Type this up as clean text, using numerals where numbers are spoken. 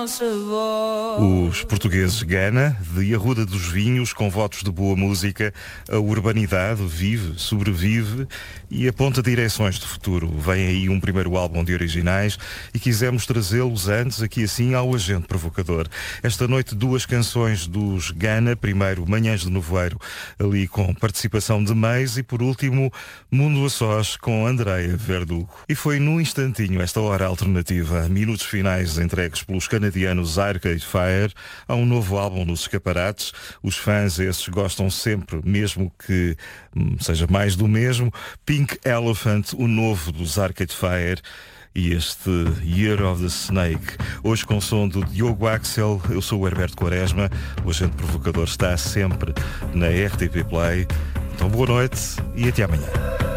Os portugueses Gana, de Arruda dos Vinhos, com votos de boa música, a urbanidade vive, sobrevive e aponta direções de futuro. Vem aí um primeiro álbum de originais e quisemos trazê-los antes, aqui assim, ao Agente Provocador. Esta noite, 2 canções dos Gana. Primeiro, Manhãs de Nevoeiro, ali com participação de Meis, e por último, Mundo a Sós, com Andreia Verdugo. E foi num instantinho esta hora alternativa, minutos finais entregues pelos canadianos Arcade Fire. Há um novo álbum nos escaparates. Os fãs esses gostam sempre, mesmo que seja mais do mesmo. Pink Elephant, o novo dos Arcade Fire. E este Year of the Snake, hoje com o som do Diogo Axel. Eu sou o Herberto Quaresma. O Agente Provocador está sempre na RTP Play. Então boa noite e até amanhã.